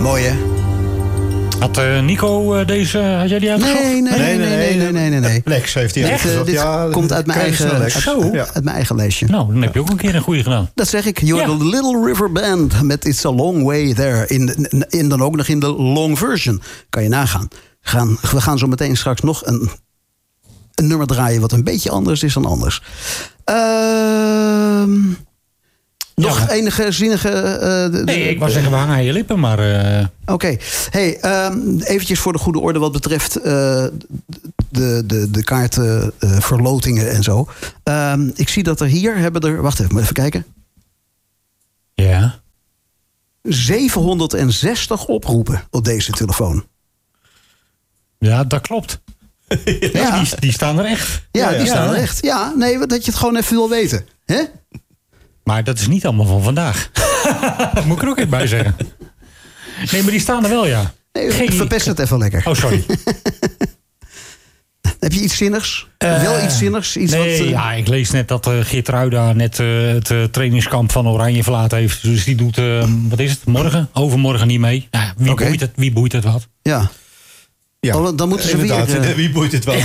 Mooi, hè? Had Nico deze... Had jij die uitgezocht? Nee. Lex heeft hij uitgezocht. Dit komt uit mijn eigen lijstje. Nou, dan heb je ook een keer een goede gedaan. Dat zeg ik. You're the Little River Band met It's a Long Way There. In dan ook nog in de long version. Kan je nagaan. We gaan zo meteen straks nog een nummer draaien wat een beetje anders is dan anders. Nog enige zinnige... nee, ik wou zeggen, we hangen aan je lippen, maar... Oké. Hey, eventjes voor de goede orde wat betreft de kaartverlotingen en zo. Ik zie dat er hier hebben er... Wacht even, moet even kijken. Ja. 760 oproepen op deze telefoon. Ja, dat klopt. Ja. Die staan er echt. Ja, die staan er echt. Ja, nee, dat je het gewoon even wil weten. Hè? Maar dat is niet allemaal van vandaag. Dat moet ik er ook even bij zeggen. Nee, maar die staan er wel, ja. Nee, verpest het even lekker. Oh, sorry. Heb je iets zinnigs? Wel iets zinnigs? Ja, ik lees net dat Geertruida net het trainingskamp van Oranje verlaten heeft. Dus die doet, wat is het, morgen? Overmorgen niet mee. Nou, wie boeit het wat? Ja. Ja, dan moeten ze weer... Wie boeit het wat?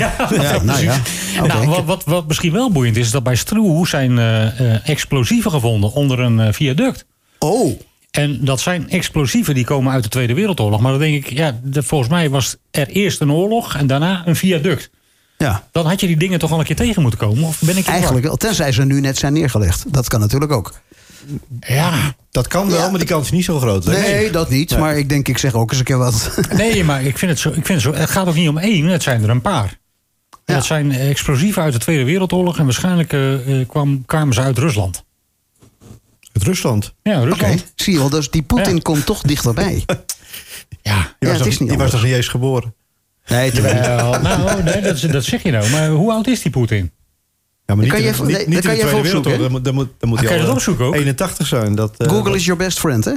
Wat misschien wel boeiend is dat bij Stroe zijn explosieven gevonden onder een viaduct. Oh. En dat zijn explosieven die komen uit de Tweede Wereldoorlog. Maar dan denk ik, volgens mij was er eerst een oorlog en daarna een viaduct. Ja. Dan had je die dingen toch al een keer tegen moeten komen? Of ben ik eigenlijk wel, tenzij ze nu net zijn neergelegd. Dat kan natuurlijk ook. Ja, dat kan wel, maar die kans is niet zo groot. Nee, dat niet. Nee. Maar ik zeg ook eens een keer wat. Nee, maar ik vind het zo. Het gaat ook niet om één, het zijn er een paar. Ja. Dat zijn explosieven uit de Tweede Wereldoorlog en waarschijnlijk kwamen ze uit Rusland. Uit Rusland? Ja, Rusland. Okay. Zie je wel, dus die Poetin komt toch dichterbij. Die was toch niet eens geboren? Nee, dat zeg je nou. Maar hoe oud is die Poetin? Ja, maar kan je even opzoeken. Dan moet kan je dat opzoeken ook? 81 zijn. Google is your best friend, hè?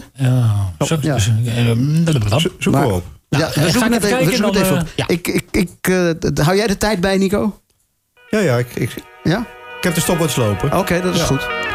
Zoek maar op. Ja, we zoeken het even op. Hou jij de tijd bij, Nico? Ja. Ik heb de stopwatch lopen. Oké, dat is goed.